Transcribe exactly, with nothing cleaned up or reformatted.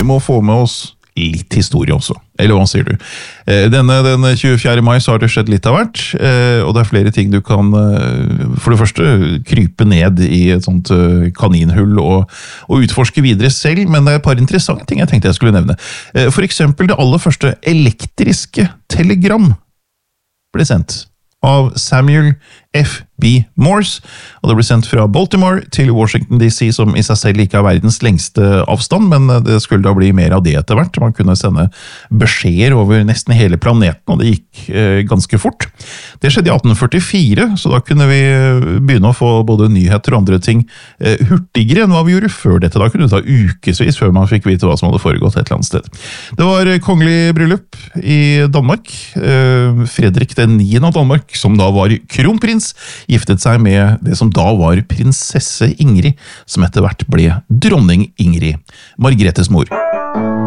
vi må få med oss litt historie også. Eller hva sier du? Denne, den tjuefjerde mai så har det skjedd litt av hvert, og det er flere ting du kan, for det første, krype ned i et sånt kaninhull og, og utforske videre selv, men det er et par interessante ting jeg tenkte jeg skulle nevne. For eksempel det aller første elektriske telegram ble sendt av Samuel F. B. Morse, og det ble sendt fra Baltimore til Washington D C, som i seg selv ikke er verdens lengste avstand, men det skulle da bli mer av det etter hvert. Man kunne sende beskjeder over nesten hele planeten, og det gikk eh, ganske fort. Det skjedde i atten førtifire, så da kunne vi begynne å få både nyheter og andre ting eh, hurtigere enn hva vi gjorde før dette. Da kunne det ta ukesvis før man fikk vite hva som hadde foregått et eller annet sted. Det var kongelig bryllup i Danmark. Eh, Fredrik den niende av Danmark, som da var kronprins, giftet seg med det som da var prinsesse Ingrid, som etter hvert ble dronning Ingrid, Margretes mor.